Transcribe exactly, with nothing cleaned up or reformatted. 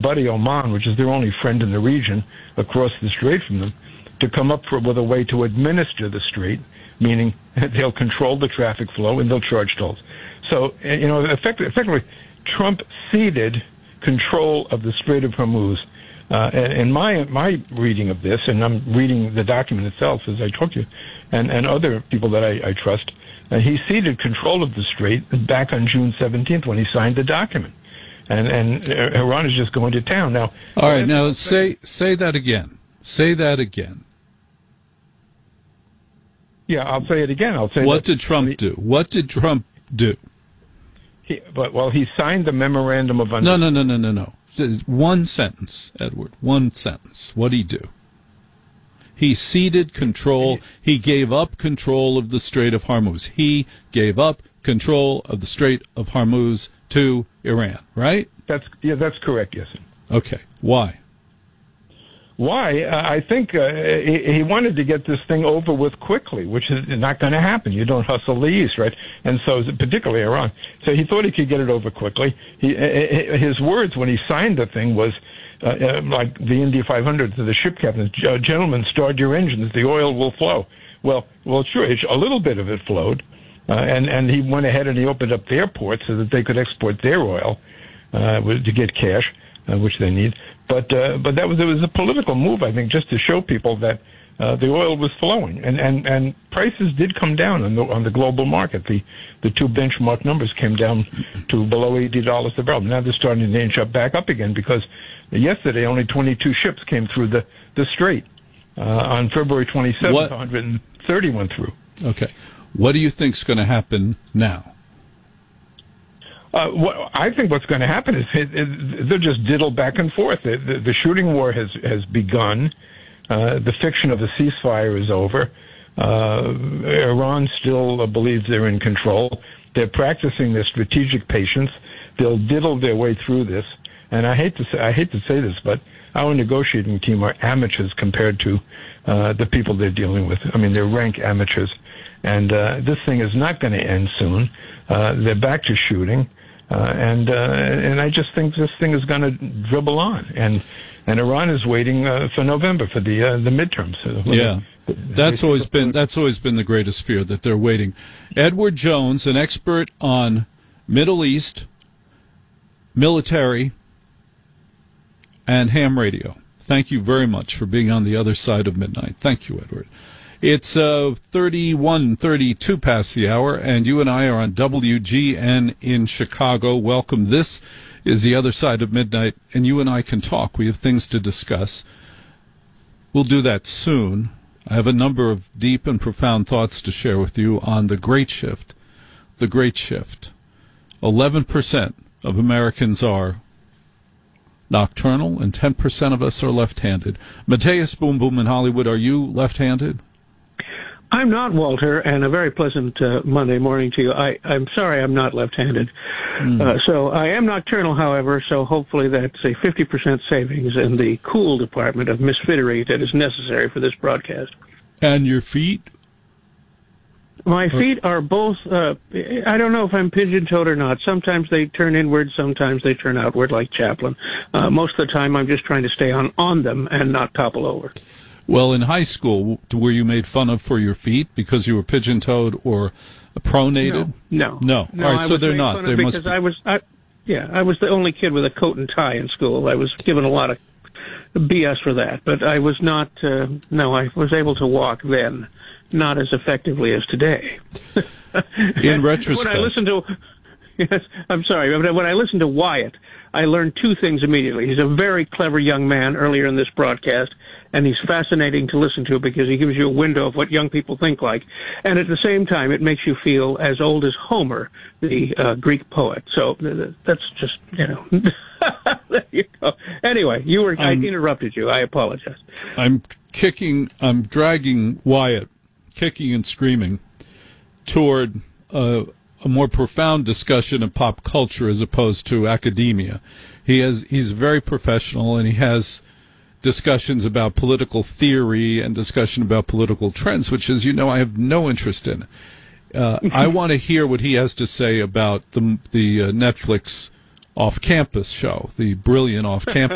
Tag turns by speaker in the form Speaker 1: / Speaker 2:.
Speaker 1: buddy Oman, which is their only friend in the region across the strait from them, to come up for, with a way to administer the strait, meaning they'll control the traffic flow and they'll charge tolls. So, you know, effectively, effectively Trump ceded control of the Strait of Hormuz. Uh, and my my reading of this, and I'm reading the document itself as I talk to you, and, and other people that I, I trust, uh, he ceded control of the strait back on June seventeenth when he signed the document. And and Iran is just going to town now.
Speaker 2: All right, now say say that again. Say that again.
Speaker 1: Yeah, I'll say it again. I'll say.
Speaker 2: What did Trump he, do? What did Trump do?
Speaker 1: He, but well, he signed the memorandum of understanding.
Speaker 2: No, no, no, no, no, no. One sentence, Edward. One sentence. What did he do? He ceded control. He gave up control of the Strait of Hormuz. He gave up control of the Strait of Hormuz to Iran, right?
Speaker 1: That's yeah, that's correct. Yes.
Speaker 2: Okay. Why?
Speaker 1: Why? Uh, I think uh, he, he wanted to get this thing over with quickly, which is not going to happen. You don't hustle the East, right? And so, particularly Iran. So he thought he could get it over quickly. He, uh, his words when he signed the thing was uh, uh, like the Indy five hundred to the ship captain: uh, "Gentlemen, start your engines. The oil will flow." Well, well, sure, it's, a little bit of it flowed, uh, and and he went ahead and he opened up their ports so that they could export their oil uh, to get cash, uh, which they need. But uh, but that was it was a political move, I think, just to show people that uh, the oil was flowing, and, and, and prices did come down on the on the global market. The the two benchmark numbers came down to below eighty dollars a barrel. Now they're starting to inch up back up again because yesterday only twenty-two ships came through the the strait. Uh, on February twenty-seventh, what? one hundred thirty went through.
Speaker 2: Okay, what do you think's going to happen now?
Speaker 1: Uh, what, I think what's going to happen is it, it, they'll just diddle back and forth. The, the, the shooting war has, has begun. Uh, the fiction of a ceasefire is over. Uh, Iran still uh, believes they're in control. They're practicing their strategic patience. They'll diddle their way through this. And I hate to say, I hate to say this, but our negotiating team are amateurs compared to uh, the people they're dealing with. I mean, they're rank amateurs. And uh, this thing is not going to end soon. Uh, they're back to shooting. Uh, and uh, and I just think this thing is going to dribble on, and and Iran is waiting uh, for November for the uh, the midterms.
Speaker 2: Yeah, that's always been that's always been the greatest fear, that they're waiting. Edward Jones, an expert on Middle East, military, and ham radio. Thank you very much for being on the other side of midnight. Thank you, Edward. It's uh, thirty-one, thirty-two past the hour, and you and I are on W G N in Chicago. Welcome. This is the other side of midnight, and you and I can talk. We have things to discuss. We'll do that soon. I have a number of deep and profound thoughts to share with you on the great shift. The great shift. eleven percent of Americans are nocturnal, and ten percent of us are left-handed. Mateus Boom Boom in Hollywood, are you left-handed?
Speaker 3: I'm not, Walter, and a very pleasant uh, Monday morning to you. I, I'm sorry I'm not left-handed. Mm. Uh, so I am nocturnal, however, so hopefully that's a fifty percent savings in the cool department of misfittery that is necessary for this broadcast.
Speaker 2: And your feet?
Speaker 3: My feet are both, uh, I don't know if I'm pigeon-toed or not. Sometimes they turn inward, sometimes they turn outward like Chaplin. Uh, most of the time I'm just trying to stay on, on them and not topple over.
Speaker 2: Well, in high school, were you made fun of for your feet because you were pigeon-toed or pronated?
Speaker 3: No.
Speaker 2: No.
Speaker 3: no
Speaker 2: All right,
Speaker 3: I
Speaker 2: so
Speaker 3: was
Speaker 2: they're
Speaker 3: made
Speaker 2: not.
Speaker 3: Fun
Speaker 2: they
Speaker 3: of
Speaker 2: must
Speaker 3: because
Speaker 2: be.
Speaker 3: I was, I, yeah, I was the only kid with a coat and tie in school. I was given a lot of B S for that, but I was not, uh, no, I was able to walk then, not as effectively as today.
Speaker 2: In retrospect.
Speaker 3: When I listened to, yes, I'm sorry, but when I listened to Wyatt, I learned two things immediately. He's a very clever young man earlier in this broadcast, and he's fascinating to listen to because he gives you a window of what young people think like. And at the same time, it makes you feel as old as Homer, the uh, Greek poet. So uh, that's just, you know, there you go. Anyway, you were, I interrupted you. I apologize.
Speaker 2: I'm kicking, I'm dragging Wyatt, kicking and screaming, toward uh, a more profound discussion of pop culture as opposed to academia. He has he's very professional, and he has discussions about political theory and discussion about political trends, which, as you know, I have no interest in. Uh, I want to hear what he has to say about the the uh, Netflix off-campus show, the brilliant off-campus